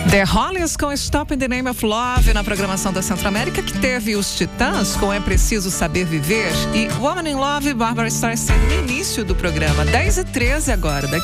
The Hollies com Stop in the Name of Love na programação da Centro-América, que teve os Titãs com É Preciso Saber Viver e Woman in Love, Barbara Streisand no início do programa. 10h13 agora.